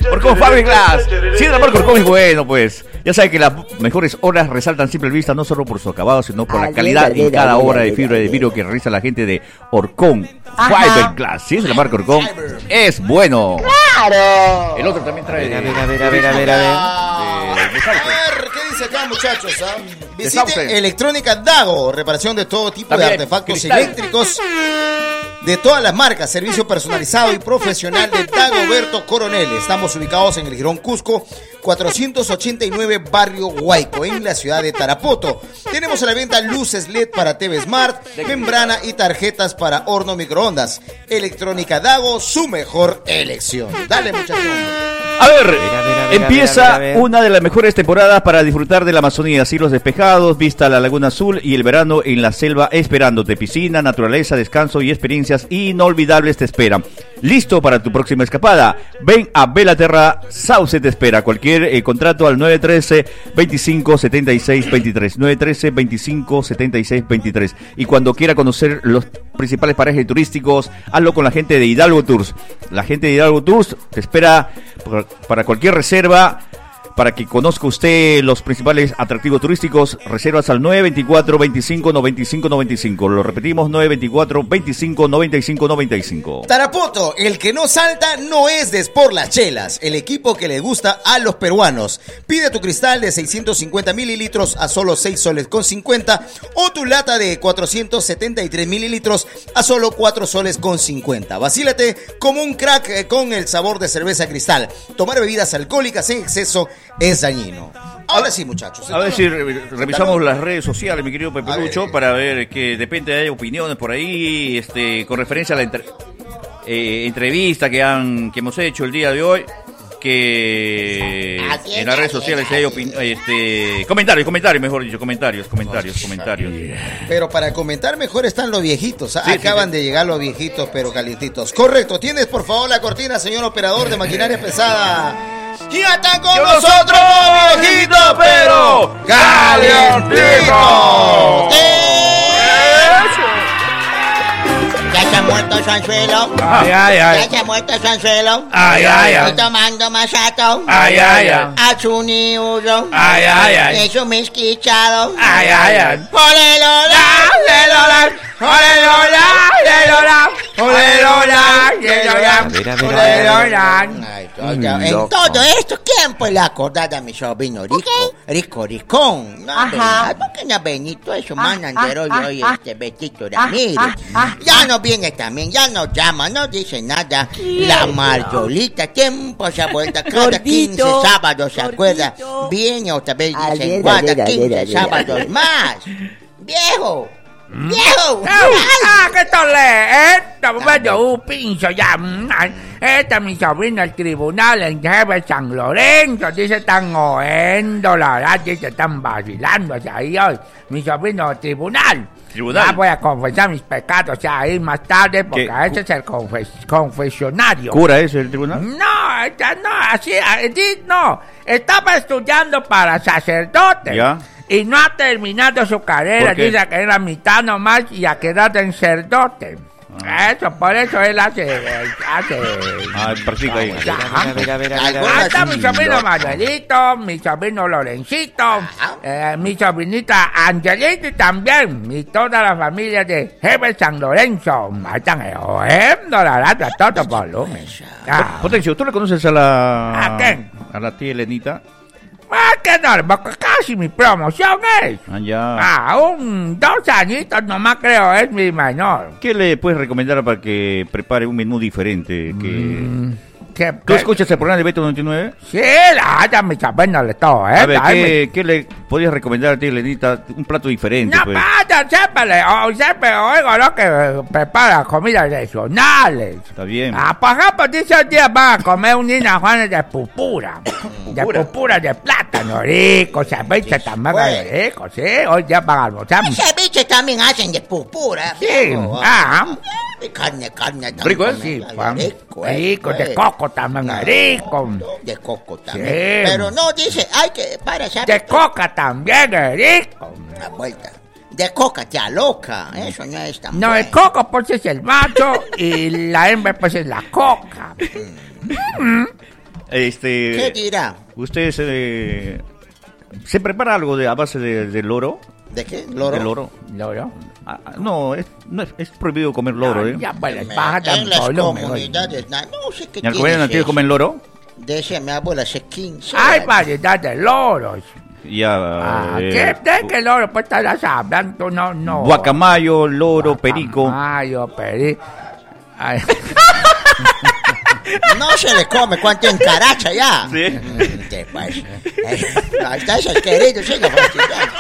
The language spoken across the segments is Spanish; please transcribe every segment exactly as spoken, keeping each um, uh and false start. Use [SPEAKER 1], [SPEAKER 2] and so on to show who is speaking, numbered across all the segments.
[SPEAKER 1] Orcón Fiberglass. Si es la marca Orcón es bueno, pues. Ya sabe que las mejores obras resaltan siempre vista, no solo por su acabado, sino por la calidad en cada obra de fibra de vidrio que realiza la gente de Orcón Fiberglass. Si es la marca Orcón, es bueno.
[SPEAKER 2] ¡Claro!
[SPEAKER 1] El otro también trae.
[SPEAKER 3] A ver, a ver, a ver, a ver, a ver.
[SPEAKER 2] A ver, ¿qué dice acá, muchachos? ¿Ah? Visite Electrónica Dago, reparación de todo tipo también, de artefactos cristal. Eléctricos de todas las marcas, servicio personalizado y profesional de Dagoberto Coronel. Estamos ubicados en el Girón Cusco, cuatrocientos ochenta y nueve, Barrio Huayco, en la ciudad de Tarapoto. Tenemos a la venta luces L E D para T V Smart, membrana y tarjetas para horno microondas. Electrónica Dago, su mejor elección. Dale, muchachos.
[SPEAKER 1] A ver, a ver, a ver empieza a ver, a ver. Una de las mejores temporadas para disfrutar de la Amazonía. Cielos despejados, vista a la Laguna Azul y el verano en la selva esperándote. Piscina, naturaleza, descanso y experiencias inolvidables te esperan. Listo para tu próxima escapada. Ven a Belaterra, Sauce te espera. Cualquier eh, contrato al nueve uno tres, veinticinco, setenta y seis, veintitrés. nueve uno tres, veinticinco, setenta y seis, veintitrés. Y cuando quiera conocer los principales parajes turísticos, hazlo con la gente de Hidalgo Tours. La gente de Hidalgo Tours te espera para cualquier reserva, para que conozca usted los principales atractivos turísticos. Reservas al nueve veinticuatro, veinticinco, noventa y cinco, noventa y cinco. Lo repetimos, nueve veinticuatro, veinticinco, noventa y cinco, noventa y cinco.
[SPEAKER 2] Tarapoto, el que no salta no es de Sport Las Chelas, el equipo que le gusta a los peruanos. Pide tu cristal de seiscientos cincuenta mililitros a solo seis soles con cincuenta o tu lata de cuatrocientos setenta y tres mililitros a solo cuatro soles con cincuenta. Vacílate como un crack con el sabor de cerveza Cristal. Tomar bebidas alcohólicas en exceso es dañino. Ahora sí, muchachos.
[SPEAKER 1] A ver si re- revisamos las redes sociales, mi querido Pepe Lucho, para ver que de repente hay opiniones por ahí, este, con referencia a la entre- eh, entrevista que han que hemos hecho el día de hoy, que en las redes sociales hay opin- este, comentarios, comentarios, mejor dicho, comentarios, comentarios, comentarios.
[SPEAKER 2] Pero para comentar mejor están los viejitos. ¿Ah?
[SPEAKER 1] Sí,
[SPEAKER 2] Acaban
[SPEAKER 1] sí, sí.
[SPEAKER 2] de llegar los viejitos, pero calientitos. Correcto. ¿Tienes, por favor, la cortina, señor operador de maquinaria pesada? Y están con
[SPEAKER 1] Yo
[SPEAKER 2] nosotros, viejitos, pero calientitos.
[SPEAKER 4] Ya se ha muerto su anzuelo.
[SPEAKER 3] Ay, ay, ay.
[SPEAKER 4] Ya se ha muerto su anzuelo.
[SPEAKER 3] Ay, ay, ay.
[SPEAKER 4] Y tomando masato.
[SPEAKER 3] Ay, ay, ay.
[SPEAKER 4] A su niudo.
[SPEAKER 3] Ay, ay, ay.
[SPEAKER 4] Es un misquichado.
[SPEAKER 3] Ay, ay, ay.
[SPEAKER 4] Olelola,
[SPEAKER 3] Lelola, olelola, lelola, olelola, lelola,
[SPEAKER 4] A ver, a ver, a ver,
[SPEAKER 3] olelola.
[SPEAKER 4] Ay, oiga, en todo esto, ¿quién pues la acordada a mi sobrino Rico? Rico Ricón. No,
[SPEAKER 5] Ajá.
[SPEAKER 4] ¿por qué no Benito? Eso
[SPEAKER 5] Ah,
[SPEAKER 4] manandero
[SPEAKER 5] ah,
[SPEAKER 4] y hoy
[SPEAKER 5] ah,
[SPEAKER 4] este Betito
[SPEAKER 5] ah,
[SPEAKER 4] Ramírez.
[SPEAKER 5] ah, ah,
[SPEAKER 4] Ya
[SPEAKER 5] ah.
[SPEAKER 4] no viene también, ya no llama, no dice nada. La Marjolita, tiempo se ha vuelto cada quince
[SPEAKER 5] Gordito,
[SPEAKER 4] sábados, ¿se acuerda?
[SPEAKER 5] gordito.
[SPEAKER 4] Viene otra vez, dice,
[SPEAKER 5] Ayer,
[SPEAKER 4] guarda
[SPEAKER 5] ayer,
[SPEAKER 4] quince
[SPEAKER 5] ayer, ayer.
[SPEAKER 4] sábados más. Viejo, viejo.
[SPEAKER 3] Ah, ¿qué tal? Esta bueno, un pincho ya. Esta es mi sobrino el tribunal en jefe San Lorenzo. Dice, están oendo, la verdad, dice, están vacilando hacia ahí hoy. Mi sobrino el tribunal.
[SPEAKER 1] Tribunal.
[SPEAKER 3] Ya voy a confesar mis pecados ya ahí más tarde, porque
[SPEAKER 1] ¿Qué?
[SPEAKER 3] ese es el confes- confesionario.
[SPEAKER 1] ¿Cura ese el tribunal?
[SPEAKER 3] No, esta no, así, así no. Estaba estudiando para sacerdote.
[SPEAKER 1] Ya.
[SPEAKER 3] Y no ha terminado su carrera.
[SPEAKER 1] ¿Por qué?
[SPEAKER 3] Dice que era mitad nomás y ha quedado en sacerdote. Eso, por eso él hace... hace
[SPEAKER 1] Ah, practica ahí.
[SPEAKER 3] Ajá.
[SPEAKER 4] A ver, a ver, a ver.
[SPEAKER 3] Ahí está mi sobrino Manuelito, mi sobrino Lorencito, eh, mi sobrinita Angelito y también, y toda la familia de Jefe San Lorenzo. Ahí están oyendo la lata, todo volumen. Ah.
[SPEAKER 1] Potencio, ¿tú le conoces a la...
[SPEAKER 3] ¿A quién?
[SPEAKER 1] A la tía Elenita?
[SPEAKER 3] Ah, qué normal, casi mi promoción es.
[SPEAKER 1] Ah, ya.
[SPEAKER 3] Ah, un dos añitos nomás creo es mi menor.
[SPEAKER 1] ¿Qué le puedes recomendar para que prepare un menú diferente? Que...
[SPEAKER 3] Mm, ¿Qué,
[SPEAKER 1] ¿Tú escuchas el programa de Beto noventa y nueve?
[SPEAKER 3] Sí, la ya mi sobrino le todo, ¿eh?
[SPEAKER 1] A ver,
[SPEAKER 3] Ay,
[SPEAKER 1] ¿qué, ¿qué le podrías recomendar a ti, Elenita? Un plato diferente,
[SPEAKER 3] No
[SPEAKER 1] pues.
[SPEAKER 3] pasa, siempre, le- o siempre oigo lo que eh, prepara comidas regionales.
[SPEAKER 1] Está bien.
[SPEAKER 3] Ah, por ejemplo, dice un día van a comer un Nina Juanes de pupura. De pupura de plátano rico, ceviche también
[SPEAKER 4] bueno.
[SPEAKER 3] rico, sí. Hoy ya van a almorzar.
[SPEAKER 4] Ese bicho también hacen de pupura.
[SPEAKER 3] Sí,
[SPEAKER 4] viejo.
[SPEAKER 3] ah.
[SPEAKER 4] Y carne, carne. también
[SPEAKER 1] Rico, ¿eh?
[SPEAKER 4] comen.
[SPEAKER 3] Sí,
[SPEAKER 4] Ay,
[SPEAKER 3] Juan.
[SPEAKER 4] rico, eh,
[SPEAKER 3] Rico, de
[SPEAKER 4] eh.
[SPEAKER 3] coco también rico.
[SPEAKER 4] De coco también.
[SPEAKER 3] Sí.
[SPEAKER 4] Pero no, dice, hay que, para, ¿sabes?
[SPEAKER 3] De coca también es rico.
[SPEAKER 4] La vuelta. De coca, tía loca. Eso no es tan
[SPEAKER 3] No,
[SPEAKER 4] bueno.
[SPEAKER 3] el coco pues es el macho y la hembra pues es la coca. Mm.
[SPEAKER 1] Este,
[SPEAKER 4] ¿Qué dirá?
[SPEAKER 1] ¿Usted se, se prepara algo de, a base de, de loro?
[SPEAKER 4] ¿De qué? ¿Loro?
[SPEAKER 1] ¿De loro?
[SPEAKER 3] ¿Loro?
[SPEAKER 1] Ah, no, es, no es, es prohibido comer loro, ¿eh?
[SPEAKER 3] Ya, vale,
[SPEAKER 4] Me-
[SPEAKER 3] baja
[SPEAKER 4] en
[SPEAKER 3] tan
[SPEAKER 4] las
[SPEAKER 3] volumen,
[SPEAKER 4] comunidades, na- no sé qué
[SPEAKER 1] ¿En el
[SPEAKER 4] tiene
[SPEAKER 1] comunidad nativa
[SPEAKER 4] eso.
[SPEAKER 1] comen loro?
[SPEAKER 4] Decía mi abuela hace quince
[SPEAKER 3] Hay
[SPEAKER 4] años.
[SPEAKER 3] variedad de loros.
[SPEAKER 1] Ya.
[SPEAKER 3] Ah,
[SPEAKER 1] eh,
[SPEAKER 3] ¿qué, ¿De qué loro pues estarás hablando? No, no.
[SPEAKER 1] Guacamayo, loro, perico.
[SPEAKER 3] Guacamayo, perico. Ay.
[SPEAKER 4] No se le come cuánto encaracha ya.
[SPEAKER 1] Sí.
[SPEAKER 4] ¿Qué pues? Eh, ahí está ese querido, siga fastidiando.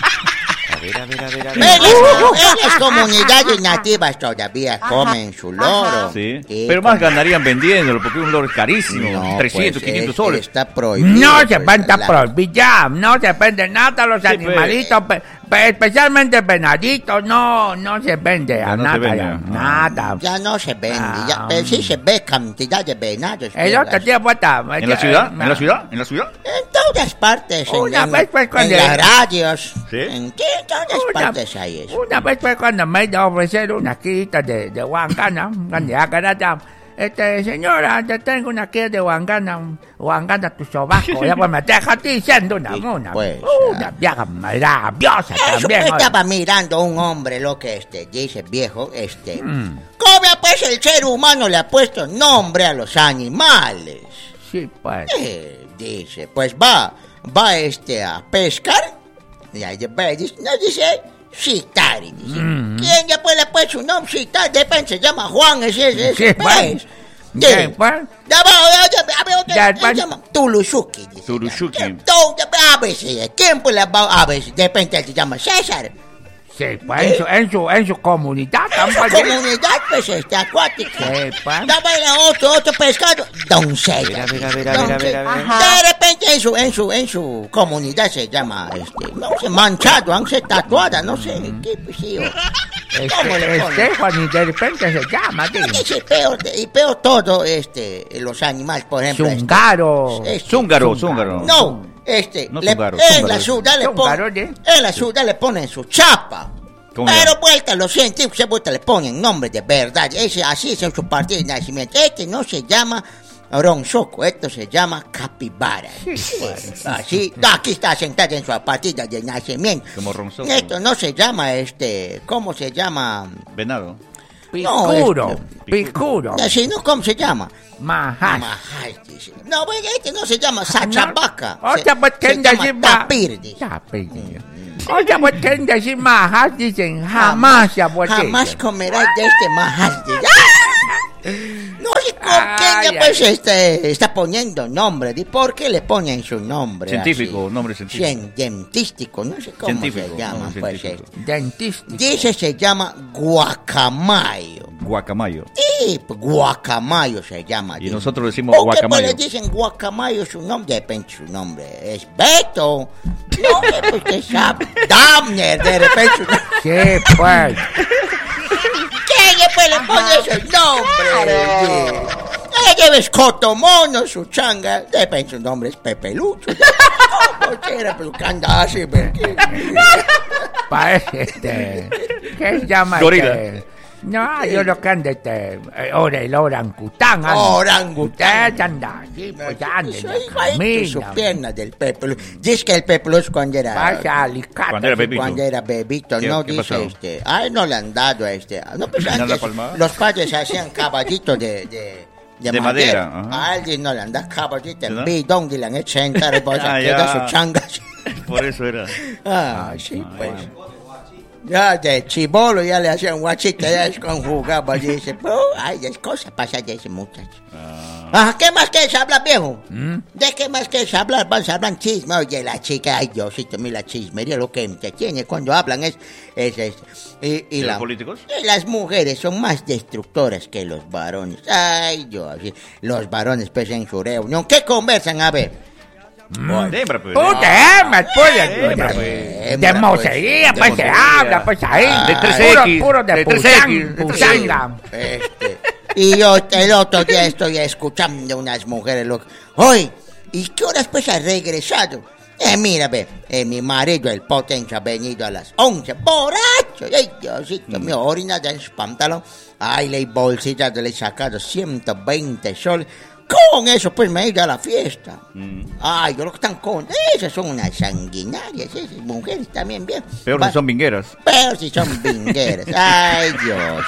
[SPEAKER 1] A ver, a ver, a ver, a ver.
[SPEAKER 4] En las, en las comunidades nativas todavía comen su loro.
[SPEAKER 1] Sí.
[SPEAKER 4] Sí,
[SPEAKER 1] Pero más
[SPEAKER 4] como-
[SPEAKER 1] ganarían vendiéndolo porque un loro es carísimo.
[SPEAKER 4] No,
[SPEAKER 1] trescientos,
[SPEAKER 4] pues,
[SPEAKER 1] quinientos
[SPEAKER 4] es-
[SPEAKER 1] soles.
[SPEAKER 4] Está prohibido.
[SPEAKER 3] No se
[SPEAKER 4] pues,
[SPEAKER 3] vende
[SPEAKER 4] la-
[SPEAKER 3] prohibir ya, no se vende nada a los
[SPEAKER 1] Sí,
[SPEAKER 3] animalitos, pe- pe- especialmente venaditos, no, no se vende
[SPEAKER 1] Ya
[SPEAKER 3] a
[SPEAKER 1] no se
[SPEAKER 3] nada,
[SPEAKER 1] vende,
[SPEAKER 3] ya,
[SPEAKER 1] ah.
[SPEAKER 3] nada.
[SPEAKER 4] Ya no se vende,
[SPEAKER 3] Ah.
[SPEAKER 4] ya, pero sí se ve cantidad de venados.
[SPEAKER 3] El
[SPEAKER 4] en
[SPEAKER 3] otro
[SPEAKER 4] las-
[SPEAKER 3] día fue ta-
[SPEAKER 1] ¿En la ciudad? ¿En la ciudad? ¿En la ciudad?
[SPEAKER 4] En todas partes, en,
[SPEAKER 3] Una
[SPEAKER 4] en-
[SPEAKER 3] vez, pues,
[SPEAKER 4] en
[SPEAKER 3] cuando-
[SPEAKER 4] las radios,
[SPEAKER 1] ¿Sí?
[SPEAKER 4] en, sí, en todas
[SPEAKER 3] Una,
[SPEAKER 4] partes hay eso.
[SPEAKER 3] una vez fue cuando me iba a ofrecer una quita de, de Huangana, cuando ya carata, este, señora, te tengo una quita de Huangana, Huangana tu sobaco, ya pues me deja diciendo una,
[SPEAKER 4] Sí,
[SPEAKER 3] una,
[SPEAKER 4] pues,
[SPEAKER 3] una
[SPEAKER 4] ah.
[SPEAKER 3] vieja maravillosa
[SPEAKER 4] Eso
[SPEAKER 3] también.
[SPEAKER 4] pues,
[SPEAKER 3] oye.
[SPEAKER 4] estaba mirando un hombre, lo que este, dice viejo, este,
[SPEAKER 3] Mm.
[SPEAKER 4] ¿cómo pues el ser humano le ha puesto nombre a los animales?
[SPEAKER 3] Sí, pues.
[SPEAKER 4] Eh, dice, pues va, va este a pescar, y ahí ve, dice, no dice, Chitari, dice.
[SPEAKER 3] Mm.
[SPEAKER 4] ¿Quién ya pues le ha puesto su nombre? Chitari, de repente se llama Juan, ese, ese,
[SPEAKER 3] Sí,
[SPEAKER 4] ese
[SPEAKER 3] pues.
[SPEAKER 4] pez.
[SPEAKER 3] Sí,
[SPEAKER 4] Sí.
[SPEAKER 3] pues.
[SPEAKER 4] Ya va, ya, ya, a ver, otra-
[SPEAKER 3] Ya,
[SPEAKER 4] se
[SPEAKER 3] pues.
[SPEAKER 4] llama Tulushuki, dice.
[SPEAKER 1] Tulushuki.
[SPEAKER 4] Ya, to- ya, A veces, ¿quién pues le va a veces? De repente se llama César.
[SPEAKER 3] Sí, pues en su, en su, en su comunidad
[SPEAKER 4] En su
[SPEAKER 3] también.
[SPEAKER 4] comunidad, pues, este, acuática.
[SPEAKER 3] Sí, pues.
[SPEAKER 4] Ya baila otro, otro pescado, Don César.
[SPEAKER 1] A ver, a ver,
[SPEAKER 4] dice,
[SPEAKER 1] a ver,
[SPEAKER 4] Don
[SPEAKER 1] a ver, a ver, a ver.
[SPEAKER 4] César. De repente en su, en su, en su comunidad se llama, este, no sé, manchado, aunque tatuada, no sé, qué pues, sí, o- ¿cómo le
[SPEAKER 3] Este,
[SPEAKER 4] ponen?
[SPEAKER 3] este, Juan, y de repente se llama, tío.
[SPEAKER 4] Dice peor, y peor todo, este, los animales, por ejemplo. este,
[SPEAKER 3] Zungaro.
[SPEAKER 4] este,
[SPEAKER 1] Zúngaro, zúngaro.
[SPEAKER 4] No, este,
[SPEAKER 1] No
[SPEAKER 4] le-
[SPEAKER 1] zúngaro,
[SPEAKER 4] en
[SPEAKER 1] zúngaro.
[SPEAKER 4] la ciudad le
[SPEAKER 3] Zúngaro,
[SPEAKER 4] ponen,
[SPEAKER 3] ¿eh?
[SPEAKER 4] en la ciudad le ponen su chapa.
[SPEAKER 1] ¿Cómo
[SPEAKER 4] Pero
[SPEAKER 1] llama?
[SPEAKER 4] vuelta, los científicos se vuelta le ponen nombre de verdad. Ese, así es en su partido de nacimiento. Este no se llama ronzoco, esto se llama capibara. Así, aquí está sentada en su partida de nacimiento.
[SPEAKER 1] Como ronzoco.
[SPEAKER 4] Esto no se llama, este, ¿cómo se llama?
[SPEAKER 1] Venado.
[SPEAKER 3] Picuro.
[SPEAKER 4] este,
[SPEAKER 3] Picuro.
[SPEAKER 4] Así, ¿no? ¿Cómo se llama?
[SPEAKER 3] Majas.
[SPEAKER 4] Majay, dice. No, pues, este no se llama sachabaca.
[SPEAKER 3] O
[SPEAKER 4] Se,
[SPEAKER 3] sea, pues,
[SPEAKER 4] se
[SPEAKER 3] ¿quién
[SPEAKER 4] llama
[SPEAKER 3] decir ma-
[SPEAKER 4] tapir, dice.
[SPEAKER 3] Tapir. O sea, pues, ¿quién decir majas? Dicen, jamás se ha vuelto.
[SPEAKER 4] Jamás comerás de este majal. dice. No sé con
[SPEAKER 3] Ay,
[SPEAKER 4] quién ya
[SPEAKER 3] ay.
[SPEAKER 4] pues este, está poniendo nombre. ¿Y por qué le ponen su nombre?
[SPEAKER 1] Científico,
[SPEAKER 4] así?
[SPEAKER 1] nombre científico.
[SPEAKER 4] Cien- Científico, no sé cómo
[SPEAKER 1] Científico,
[SPEAKER 4] se llama.
[SPEAKER 1] nombre
[SPEAKER 4] Pues,
[SPEAKER 1] científico.
[SPEAKER 4] este.
[SPEAKER 3] Dentista.
[SPEAKER 4] Dice se llama guacamayo.
[SPEAKER 1] Guacamayo.
[SPEAKER 4] Sí, pues, guacamayo se llama.
[SPEAKER 1] Y
[SPEAKER 4] dice.
[SPEAKER 1] nosotros decimos
[SPEAKER 4] ¿Por qué pues,
[SPEAKER 1] guacamayo.
[SPEAKER 4] le dicen guacamayo su nombre? De repente su nombre es Beto. No, pues que sabe. Damner, de repente su nombre.
[SPEAKER 3] Sí, pues.
[SPEAKER 4] ¿Quién después le pone ese nombre? Ella lleva escotomono, su changa. De repente su nombre es Pepe Lucho. ¿Cómo quiera, pero que anda así? porque-
[SPEAKER 3] Parece este. ¿Qué se llama?
[SPEAKER 1] Gorila.
[SPEAKER 3] Este? No, yo lo que ando este. eh, Ahora el orangután. anda.
[SPEAKER 4] Orangután.
[SPEAKER 3] Usted anda así, pues ande.
[SPEAKER 4] Soy igualito su
[SPEAKER 3] Camina.
[SPEAKER 4] pierna del Pepe Lucho. Dice que el Pepe Lucho cuando era...
[SPEAKER 3] Vaya alicate.
[SPEAKER 1] Cuando era bebito.
[SPEAKER 4] Cuando era bebito,
[SPEAKER 1] ¿Qué-
[SPEAKER 4] no
[SPEAKER 1] qué
[SPEAKER 4] dice
[SPEAKER 1] pasó?
[SPEAKER 4] este. Ay, no le han dado a este. No, pues
[SPEAKER 1] ¿Le han dado
[SPEAKER 4] antes
[SPEAKER 1] palmada?
[SPEAKER 4] los padres hacían caballitos de. de de,
[SPEAKER 1] De madera, ajá.
[SPEAKER 4] A alguien no le han dado caballito en
[SPEAKER 1] ¿Verdad?
[SPEAKER 4] bidón y le han hecho sentar y pues
[SPEAKER 1] Ah,
[SPEAKER 4] queda
[SPEAKER 1] ya.
[SPEAKER 4] su changa.
[SPEAKER 1] Por eso era.
[SPEAKER 4] Ah, sí, pues. Ya de chibolo ya le hacían guachita, ya es con jugaba y dice, oh, ay, es cosa pasa de ese muchacho. Ah, ¿qué más quieres hablar, viejo? ¿De qué más quieres hablar? Vamos a hablar chisme. Oye, la chica, ay, Diosito, mira la chismería, lo que te tiene cuando hablan es... es, es y, y
[SPEAKER 1] ¿De
[SPEAKER 4] la-
[SPEAKER 1] los políticos?
[SPEAKER 4] y las mujeres son más destructoras que los varones. Ay, Dios, los varones pues en su reunión. ¿Qué conversan? A ver.
[SPEAKER 1] Hembra, pues.
[SPEAKER 3] Puta, me puede.
[SPEAKER 1] Hembra, pues.
[SPEAKER 3] De
[SPEAKER 4] Hembra,
[SPEAKER 3] mocería,
[SPEAKER 1] pues.
[SPEAKER 3] pues se
[SPEAKER 1] De mocería.
[SPEAKER 3] habla, pues ahí.
[SPEAKER 1] De tres
[SPEAKER 3] Puro-
[SPEAKER 1] X,
[SPEAKER 3] Puro de
[SPEAKER 1] de tres
[SPEAKER 3] pusang-
[SPEAKER 1] X, de tres
[SPEAKER 3] pusanga.
[SPEAKER 4] Este, y yo el otro día estoy escuchando unas mujeres, lo, hoy, ¿y qué horas pues has regresado? Eh, mira, ve, eh, mi marido, el potencia, ha venido a las once, borracho, ay, Diosito mío, orina en su pantalón, ay, le bolsillas le he sacado ciento veinte soles, Con eso, pues, me he ido a la fiesta. Mm. Ay, yo lo que están con... Esas son unas sanguinarias, esas mujeres también bien.
[SPEAKER 1] Peor si son vingueras.
[SPEAKER 4] Peor si son vingueras. Ay, Dios.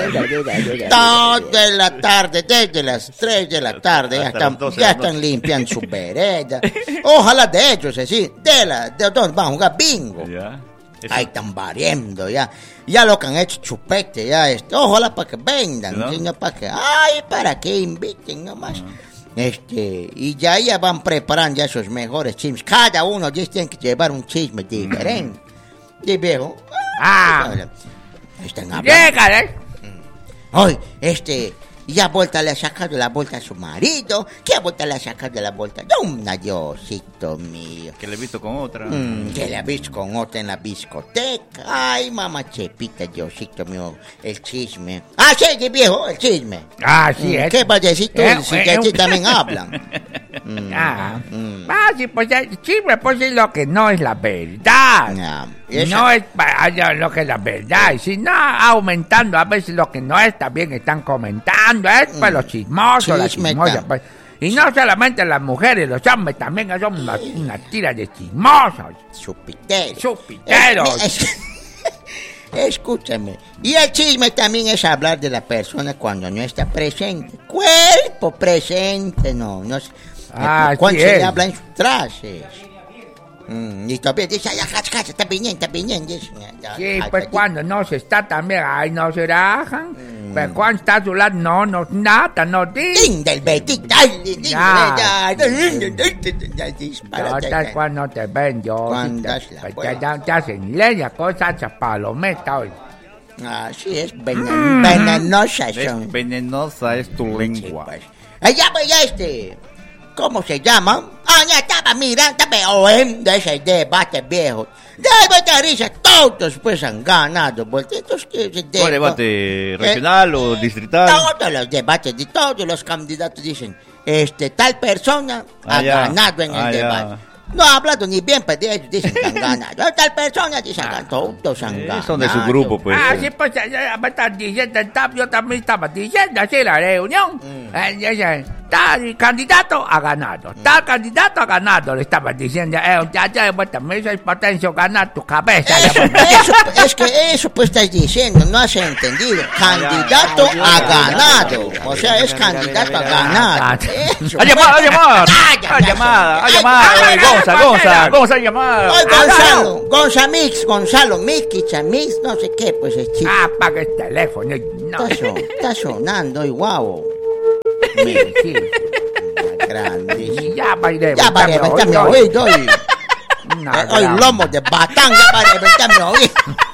[SPEAKER 4] Toda la tarde, desde las tres de la tarde, ya están, ya están limpiando su vereda. Ojalá de ellos, así, de la, de donde van a jugar bingo. Ya. Ahí están variando, ya. Ya lo que han hecho chupete, ya. Este, ojalá para que vendan, ¿no? Sino para que, ay, para que inviten nomás. Uh-huh. Este, y ya, ya van preparando ya sus mejores chismes. Cada uno ya tiene que llevar un chisme diferente. Uh-huh. De viejo.
[SPEAKER 3] Ah.
[SPEAKER 4] Están hablando. ¿Eh? Hoy, este... Ya vuelta le ha sacado la vuelta a su marido. Que vuelta le ha sacado la vuelta. ¡Una, Diosito mío!
[SPEAKER 1] Que le he visto con otra.
[SPEAKER 4] Mm, que le ha visto con otra en la discoteca. Ay, mamá Chepita, Diosito mío. El chisme. Ah, sí, viejo, el chisme.
[SPEAKER 3] Ah, sí.
[SPEAKER 4] Mm, ¿qué vas a decir tú? Eh, si eh, que aquí eh, también hablan.
[SPEAKER 3] Mm, ah, mm. ah, sí, pues el chisme, pues es lo que no es la verdad.
[SPEAKER 4] Ah,
[SPEAKER 3] no es para lo que es la verdad. Y si no, aumentando a veces lo que no es, también están comentando. Es para los chismosos, las chismosas. Pues. Y no solamente las mujeres, los hombres también son una, una tira de chismosos.
[SPEAKER 4] Chupiteros.
[SPEAKER 3] Chupiteros.
[SPEAKER 4] Es, es, escúchame. Y el chisme también es hablar de la persona cuando no está presente. Cuerpo presente, no. no
[SPEAKER 3] ah,
[SPEAKER 4] cuando
[SPEAKER 3] sí
[SPEAKER 4] se
[SPEAKER 3] es.
[SPEAKER 4] le habla en sus trajes. Mm, y todavía dice, ay, cacha, cacha, está viniendo, está viniendo.
[SPEAKER 3] Sí, ay, pues ay, cuando no se está también, ay, no se rajan. Mm. Pues cuando está a su lado, no, no, nada, no dice.
[SPEAKER 4] del betito, ay,
[SPEAKER 3] ya. Total, cuando te ven, yo, te, te, te hacen leña, cosas, palometa hoy.
[SPEAKER 4] Así es, venen, mm. venenosa son.
[SPEAKER 1] Es venenosa es tu lengua.
[SPEAKER 4] Sí, pues. Allá voy a este... ¿Cómo se llama? Ah, ya estaba mirando, estaba oyendo ese debate viejo. Debate risa, todos pues han ganado. Pues, entonces,
[SPEAKER 1] de, ¿cuál debate? ¿Regional eh, o distrital?
[SPEAKER 4] Todos los debates de todos los candidatos dicen, este, tal persona ah, ha ya. ganado en ah, el ya. debate. No ha hablado ni bien, pero ellos dicen que han ganado. Tal persona dice que todos han ganado.
[SPEAKER 1] Son de su grupo, pues.
[SPEAKER 3] Ah, sí, pues, me están diciendo, yo también estaba diciendo así la reunión. Mm. Eh, tal candidato ha ganado, tal candidato ha ganado, le estaban diciendo, eh, ya, ya, pues también soy potencia, ganar tu cabeza.
[SPEAKER 4] Eso, eso, es que eso pues estás diciendo, no has entendido. Candidato ha ganado, o sea, es candidato a ganar.
[SPEAKER 1] ¡A llamar, a llamar! ¡A llamar, a llamar! ¡Gonza, Gonza, Gonza, a llamar!
[SPEAKER 4] Gonzalo, Gonza Mix, Gonzalo Mikicha Mix, no sé qué, pues es chico.
[SPEAKER 3] Ah, paga el teléfono. No.
[SPEAKER 4] Está, son, está sonando y guau.
[SPEAKER 3] Mira, sí.
[SPEAKER 4] Grandísimo.
[SPEAKER 3] Ya para ir
[SPEAKER 4] Ya para reventarme oído. Hoy, hoy lomo de batán, ya para reventarme oído.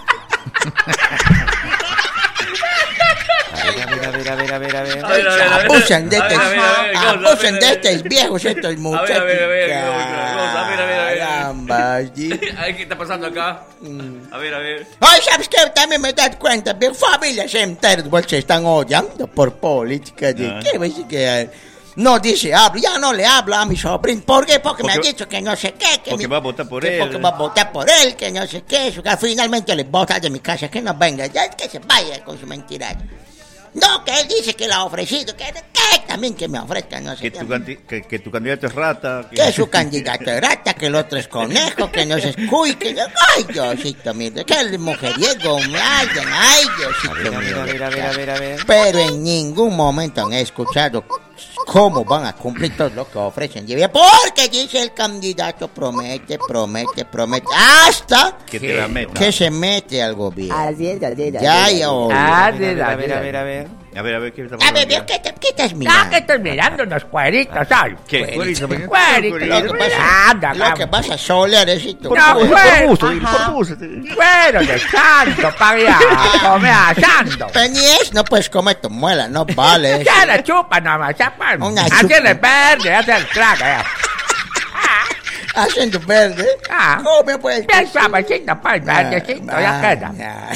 [SPEAKER 1] A ver, a ver, a ver, a ver, a ver.
[SPEAKER 4] Abusan de estos, abusan de estos viejos, estos muchachos.
[SPEAKER 1] A ver, a ver, a ver, a ver, a ver.
[SPEAKER 4] Caramba,
[SPEAKER 1] ¿qué está pasando acá? A ver, a ver.
[SPEAKER 4] Ay, ¿sabes qué? También me das cuenta, bien, familias enteras se están odiando por política. De, ¿qué ves que no dice, hablo, ya no le hablo a mi sobrino? ¿Por qué? Porque, porque me ha dicho que no sé qué. Que
[SPEAKER 1] porque
[SPEAKER 4] mi,
[SPEAKER 1] va a votar por
[SPEAKER 4] que
[SPEAKER 1] él.
[SPEAKER 4] Porque va a votar por él, que no sé qué. Que finalmente le vota de mi casa, que no venga, ya que se vaya con su mentira. No, que él dice que la ha ofrecido, que, que también que me ofrezca, no sé
[SPEAKER 1] que
[SPEAKER 4] qué.
[SPEAKER 1] Tu canti- que, que tu candidato es rata.
[SPEAKER 4] Que... que su candidato es rata, que el otro es conejo, que no se escuy, que... Ay, Diosito mío, que el mujeriego me hallan, ay, Diosito mío.
[SPEAKER 1] A ver, a ver, a ver, a ver.
[SPEAKER 4] Pero en ningún momento han escuchado cómo van a cumplir todo lo que ofrecen. Porque dice el candidato, promete, promete, promete, hasta
[SPEAKER 1] que, te la meta.
[SPEAKER 4] que se mete al gobierno.
[SPEAKER 5] Así es, así es,
[SPEAKER 4] ya, ya,
[SPEAKER 3] a
[SPEAKER 1] ver, a ver, a ver, a ver. A ver, a ver, ¿qué está
[SPEAKER 4] pasando? A ver, ¿qué, te, ¿qué estás mirando?
[SPEAKER 3] Ah, que estoy mirando unos cueritos, ¿sabes?
[SPEAKER 1] ¿Qué?
[SPEAKER 3] Cueritos.
[SPEAKER 4] Lo que pasa,
[SPEAKER 3] Anda,
[SPEAKER 4] lo que pasa es solear esito.
[SPEAKER 3] No,
[SPEAKER 1] por gusto, por gusto.
[SPEAKER 3] Cuero de santo, para allá, comer asando.
[SPEAKER 4] Pero ni es, no puedes comer tu muela, no vale.
[SPEAKER 3] Ya la chupa nada más, ya para. Hacerle verde, hacer el crack, ya.
[SPEAKER 4] Haciendo verde.
[SPEAKER 3] Ah.
[SPEAKER 4] Come pues.
[SPEAKER 3] Bien suavecito, pues, verdecito, ya queda.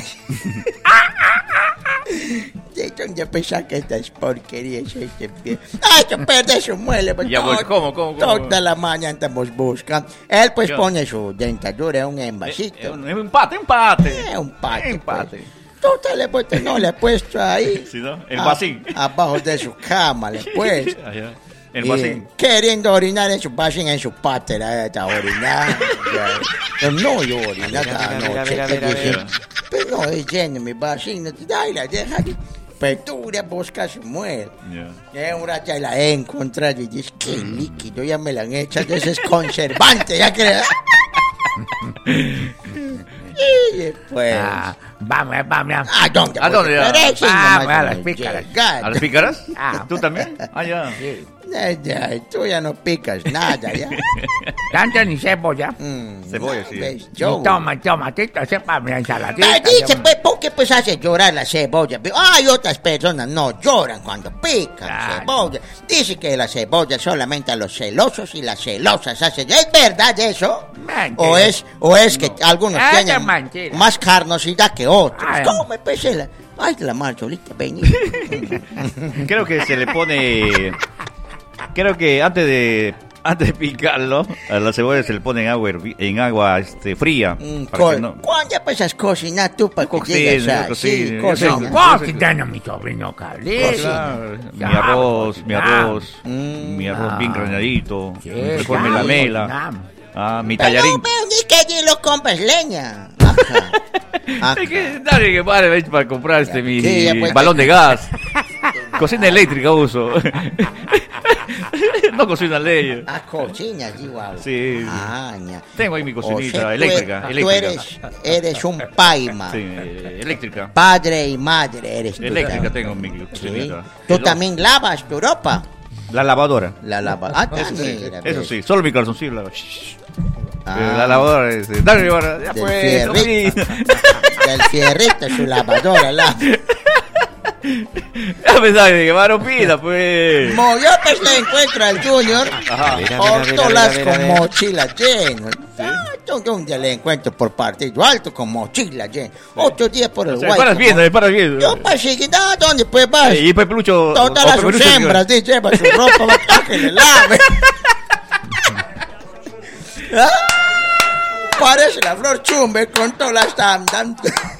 [SPEAKER 4] ¿Dónde pensás que estas porquerías este bien? ¡Ay, que pierde su muela! Pues,
[SPEAKER 1] ya, pues, ¿cómo, cómo, cómo?
[SPEAKER 4] Toda la mañana estamos buscando. Él, pues, ¿qué? Pone su dentadura en un envasito.
[SPEAKER 1] Es un empate, empate.
[SPEAKER 4] Es un empate.
[SPEAKER 1] Empate.
[SPEAKER 4] Pues. Tú le puesto, no le he puesto ahí.
[SPEAKER 1] ¿Sí, no? El vasín.
[SPEAKER 4] Abajo de su cama le he puesto.
[SPEAKER 1] El basín.
[SPEAKER 4] Queriendo orinar en su basín, en su pátera, está orinar. Pero no, yo orinar cada noche. Pero no, es lleno mi basín. Ay, la deja aquí. Pero tú voy a buscar su mujer. Yeah. Un rato la he encontrado y dice, qué líquido, ya me la han hecho, ese es conservante, ya que... Y después...
[SPEAKER 3] Ah, vamos, vamos.
[SPEAKER 4] ¿A dónde?
[SPEAKER 1] ¿A dónde?
[SPEAKER 4] Vamos,
[SPEAKER 3] a las pícaras.
[SPEAKER 1] ¿A las pícaras?
[SPEAKER 3] Ah.
[SPEAKER 1] ¿Tú también? Ah, ya.
[SPEAKER 3] Sí.
[SPEAKER 4] Ya, ya, tú ya no picas nada, ya.
[SPEAKER 3] Tanto ni cebolla.
[SPEAKER 4] Mm,
[SPEAKER 1] Cebolla, sí.
[SPEAKER 4] ¿ves? Yo...
[SPEAKER 3] Ni toma, tomatito, sepa mi ensaladita.
[SPEAKER 4] Ah, dice, pues, ¿por qué pues hace llorar la cebolla? Hay otras personas no lloran cuando pican
[SPEAKER 3] Claro.
[SPEAKER 4] cebolla. Dice que la cebolla solamente a los celosos y las celosas hacen. ¿Es verdad eso?
[SPEAKER 3] Mentira.
[SPEAKER 4] ¿O es, o es que algunos
[SPEAKER 3] Es de
[SPEAKER 4] tienen
[SPEAKER 3] mentira.
[SPEAKER 4] más carnosidad que otros?
[SPEAKER 3] Ay,
[SPEAKER 4] ¿Cómo me pese la... Ay, la marcholita, vení.
[SPEAKER 1] Creo que se le pone... Creo que antes de antes de picarlo, a la cebolla se le pone en agua, hervi- en agua este, fría.
[SPEAKER 4] Mm,
[SPEAKER 1] para
[SPEAKER 4] co-
[SPEAKER 1] que no...
[SPEAKER 4] ¿Cuándo empiezas a cocinar tú para que
[SPEAKER 1] Cocino,
[SPEAKER 4] llegues a...
[SPEAKER 1] cocino,
[SPEAKER 4] Sí,
[SPEAKER 1] yo
[SPEAKER 4] cocina.
[SPEAKER 1] sé.
[SPEAKER 3] No, cocinando mi sobrino Carlitos.
[SPEAKER 1] Claro, mi
[SPEAKER 3] Ya,
[SPEAKER 1] arroz, mi
[SPEAKER 3] cocinamos.
[SPEAKER 1] arroz,
[SPEAKER 4] Mm,
[SPEAKER 1] mi arroz
[SPEAKER 3] ah.
[SPEAKER 1] bien graneadito,
[SPEAKER 3] Sí,
[SPEAKER 1] después mi
[SPEAKER 3] ya,
[SPEAKER 1] lamela,
[SPEAKER 3] cocinamos.
[SPEAKER 1] ah, mi
[SPEAKER 4] Pero,
[SPEAKER 1] tallarín.
[SPEAKER 4] pero ni que allí lo compras leña. Ajá. Ajá.
[SPEAKER 1] Es que nadie que pare ¿ves? Para comprar este mi
[SPEAKER 4] Sí, ya, pues.
[SPEAKER 1] balón de gas. Cocina eléctrica uso. No cocina ley.
[SPEAKER 4] Ah, cocinas, igual.
[SPEAKER 1] Sí.
[SPEAKER 4] Ah, ya.
[SPEAKER 1] Tengo ahí mi
[SPEAKER 4] O
[SPEAKER 1] cocinita
[SPEAKER 4] sea, tú
[SPEAKER 1] eléctrica,
[SPEAKER 4] eres- Tú
[SPEAKER 1] eléctrica.
[SPEAKER 4] eres, eres un paima.
[SPEAKER 1] Sí, eh, eléctrica.
[SPEAKER 4] Padre y madre eres tú.
[SPEAKER 1] Eléctrica
[SPEAKER 4] también.
[SPEAKER 1] tengo mi
[SPEAKER 4] Sí.
[SPEAKER 1] cocinita.
[SPEAKER 4] ¿Tú
[SPEAKER 1] El-
[SPEAKER 4] también lavas tu ropa?
[SPEAKER 1] La lavadora.
[SPEAKER 4] La lavas. Ah,
[SPEAKER 1] Eso sí,
[SPEAKER 4] mira,
[SPEAKER 1] eso
[SPEAKER 4] ves.
[SPEAKER 1] sí, solo mi calzoncillo la
[SPEAKER 4] Ah.
[SPEAKER 1] La lavadora es. eh, Dale, lavadora, ya
[SPEAKER 4] Del
[SPEAKER 1] pues.
[SPEAKER 4] fierrito.
[SPEAKER 1] hombre.
[SPEAKER 4] Del fierrito, su lavadora, la.
[SPEAKER 1] Ya pensaba que varón pida, pues.
[SPEAKER 4] Como yo pues le encuentro al Junior,
[SPEAKER 1] Ajá.
[SPEAKER 4] portolas con mochila llena. Ah, yo un día le encuentro por partido alto con mochila llena. Otro día por el
[SPEAKER 1] O sea,
[SPEAKER 4] guay.
[SPEAKER 1] paras
[SPEAKER 4] como-
[SPEAKER 1] viendo, paras viendo.
[SPEAKER 4] Yo pues sí, ¿a dónde pues vas?
[SPEAKER 1] Y pues pelucho.
[SPEAKER 4] Todas las
[SPEAKER 1] otro
[SPEAKER 4] sus
[SPEAKER 1] pelucho,
[SPEAKER 4] hembras, sí, lleva su ropa, va a que le lave. ¿Ah? Parece la flor chumbe con todas las tandas.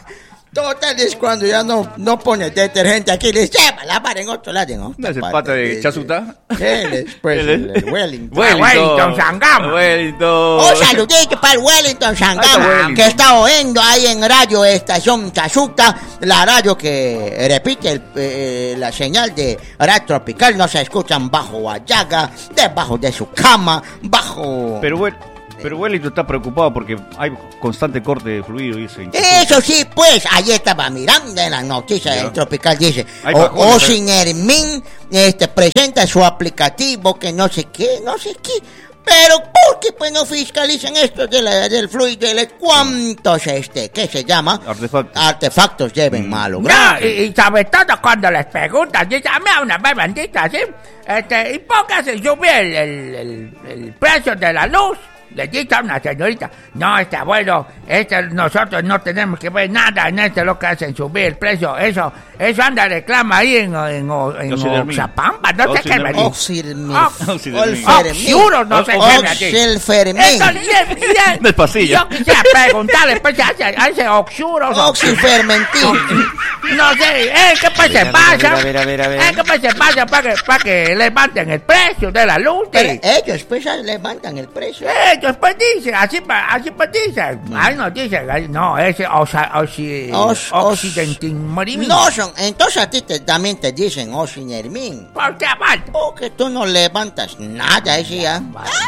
[SPEAKER 4] Total es cuando ya no, no pone detergente aquí, le dice, lleva, lavar en otro lado. En otra
[SPEAKER 1] ¿No es el
[SPEAKER 4] parte.
[SPEAKER 1] pata de Chazuta?
[SPEAKER 4] Él es, pues,
[SPEAKER 1] Él
[SPEAKER 4] el,
[SPEAKER 1] es.
[SPEAKER 4] el Wellington.
[SPEAKER 3] Wellington Sangama.
[SPEAKER 1] Wellington.
[SPEAKER 4] Un saludito para el Wellington
[SPEAKER 1] Ahí está
[SPEAKER 4] Sangama,
[SPEAKER 1] Wellington.
[SPEAKER 4] que está oyendo ahí en Radio Estación Chazuta, la radio que repite el, eh, la señal de Radio Tropical. No se escuchan bajo Guayaga, debajo de su cama, bajo...
[SPEAKER 1] Pero bueno. Pero Wellington está preocupado porque hay constante corte de fluido, dice.
[SPEAKER 4] Eso sí, pues, ahí estaba mirando en las noticias
[SPEAKER 1] Ya.
[SPEAKER 4] del Tropical, dice,
[SPEAKER 1] Hay
[SPEAKER 4] o,
[SPEAKER 1] bajones,
[SPEAKER 4] Osin Hermín este, presenta su aplicativo que no sé qué, no sé qué, pero ¿por qué pues no fiscalizan esto de la, del fluido? De ¿Cuántos, este, qué se llama?
[SPEAKER 1] Artefactos.
[SPEAKER 4] Artefactos deben
[SPEAKER 1] Mm.
[SPEAKER 4] malograr.
[SPEAKER 3] No, y, y sobre todo cuando les preguntan, dice, a mí una vez bendita, ¿sí? Este, y póngase subir el, el, el, el precio de la luz. Le dice a una señorita, no, este abuelo, este, nosotros no tenemos que ver nada en este lo que hacen subir el precio, eso, eso anda reclama ahí en, en, en,
[SPEAKER 1] Oxidermín.
[SPEAKER 3] Oxapampa, no sé qué me dice.
[SPEAKER 4] Oxirmín.
[SPEAKER 1] Oxidermín.
[SPEAKER 3] Oxiuro, no sé qué me dice.
[SPEAKER 4] Oxilfermín.
[SPEAKER 3] Entonces, miren,
[SPEAKER 1] Despacillo.
[SPEAKER 3] yo quisiera preguntarle, pues, a ese, a ese oxuro,
[SPEAKER 4] Oxifermentín.
[SPEAKER 3] no sé, ¿eh? ¿Qué pues se pasa?
[SPEAKER 2] a ver, a ver, a ver.
[SPEAKER 3] ¿Eh? ¿Qué pues se pasa para que, para que levanten el precio de la luz?
[SPEAKER 4] Pero
[SPEAKER 3] Sí.
[SPEAKER 4] ellos pues levantan el precio.
[SPEAKER 3] Ellos pues dicen, así, pa- así pues dicen. Ahí no dicen, ahí no, ese osa, osi,
[SPEAKER 4] Os- os-
[SPEAKER 3] occidentin morimín.
[SPEAKER 4] No son, entonces a ti te- también te dicen Osinhermín.
[SPEAKER 3] ¿Por qué aparte?
[SPEAKER 4] Porque tú no levantas nada, decía.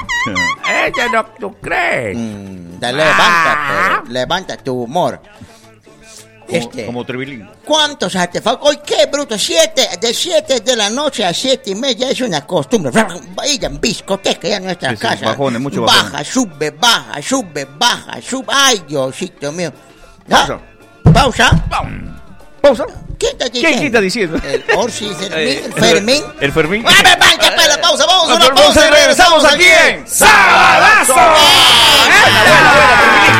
[SPEAKER 3] Ese no tú crees.
[SPEAKER 4] Mm, te levanta,
[SPEAKER 3] Ah.
[SPEAKER 4] pero levanta tu humor.
[SPEAKER 1] Como,
[SPEAKER 4] Este,
[SPEAKER 1] como Trevilín.
[SPEAKER 4] ¿Cuántos artefactos? Hoy qué bruto, siete, de siete de la noche a siete y media es una costumbre. Ella en discoteca ya en nuestra
[SPEAKER 1] Sí, sí,
[SPEAKER 4] casa.
[SPEAKER 1] bajones, mucho
[SPEAKER 4] baja,
[SPEAKER 1] bajones.
[SPEAKER 4] sube, baja, sube, baja, sube. Ay, Diosito mío.
[SPEAKER 1] Pausa.
[SPEAKER 4] ¿Ah? Pausa.
[SPEAKER 1] Pausa.
[SPEAKER 4] ¿Qué está
[SPEAKER 1] ¿Qué
[SPEAKER 4] diciendo?
[SPEAKER 1] está diciendo?
[SPEAKER 4] El Orsi, Fermín,
[SPEAKER 1] Eh,
[SPEAKER 4] el Fermín.
[SPEAKER 1] El Fermín.
[SPEAKER 4] ¡Ah, me van, que la pausa! ¡Vamos a una
[SPEAKER 1] Vamos
[SPEAKER 4] pausa!
[SPEAKER 1] y regresamos aquí en
[SPEAKER 4] ¡Sabadazo!
[SPEAKER 1] Buena, buena, buena, Fermín.